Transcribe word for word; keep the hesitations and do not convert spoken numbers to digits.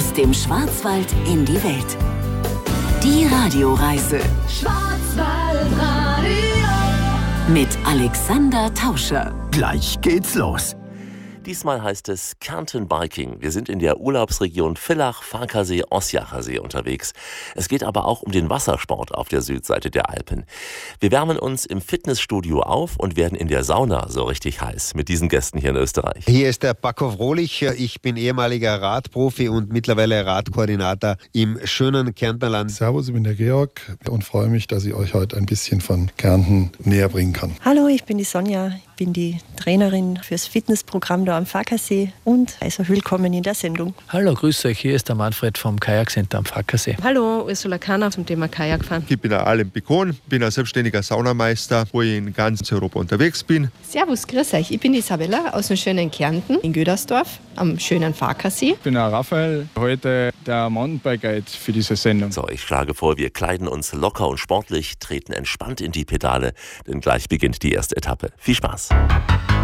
Aus dem Schwarzwald in die Welt. Die Radioreise. Schwarzwaldradio. Mit Alexander Tauscher. Gleich geht's los. Diesmal heißt es Kärnten Biking. Wir sind in der Urlaubsregion Villach, Farkasee, Osjacher See unterwegs. Es geht aber auch um den Wassersport auf der Südseite der Alpen. Wir wärmen uns im Fitnessstudio auf und werden in der Sauna so richtig heiß mit diesen Gästen hier in Österreich. Hier ist der Paco Frohlich. Ich bin ehemaliger Radprofi und mittlerweile Radkoordinator im schönen Kärntnerland. Servus, ich bin der Georg und freue mich, dass ich euch heute ein bisschen von Kärnten näher bringen kann. Hallo, ich bin die Sonja. Ich bin die Trainerin fürs Fitnessprogramm da am Farkasee und also willkommen in der Sendung. Hallo, grüß euch, hier ist der Manfred vom Kajakcenter am Farkasee. Hallo, Ursula Kahner zum Thema Kajakfahren. Ich bin der Alem Picon, bin ein selbstständiger Saunameister, wo ich in ganz Europa unterwegs bin. Servus, grüß euch, ich bin Isabella aus dem schönen Kärnten in Gödersdorf am schönen Farkasee. Ich bin der Raphael, heute der Mountainbike-Guide für diese Sendung. So, ich schlage vor, wir kleiden uns locker und sportlich, treten entspannt in die Pedale, denn gleich beginnt die erste Etappe. Viel Spaß!